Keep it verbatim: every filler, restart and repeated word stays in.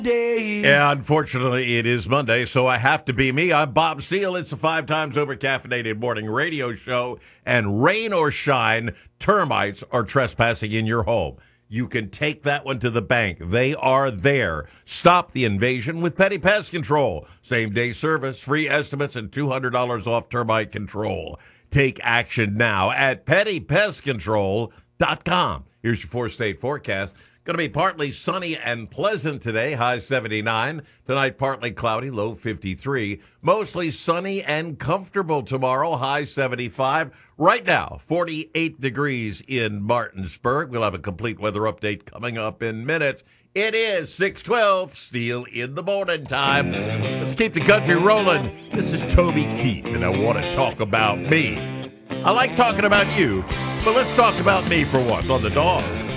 Day. Yeah, unfortunately, it is Monday, so I have to be me. I'm Bob Steele. It's a five times over caffeinated morning radio show, and rain or shine, termites are trespassing in your home. You can take that one to the bank. They are there. Stop the invasion with Petty Pest Control. Same day service, free estimates, and two hundred dollars off termite control. Take action now at petty pest control dot com. Here's your four-state forecast. Going to be partly sunny and pleasant today, high seventy-nine. Tonight, partly cloudy, low fifty-three. Mostly sunny and comfortable tomorrow, high seventy-five. Right now, forty-eight degrees in Martinsburg. We'll have a complete weather update coming up in minutes. It is six twelve, Steel in the morning time. Let's keep the country rolling. This is Toby Keith, and I want to talk about me. I like talking about you, but let's talk about me for once on the dog.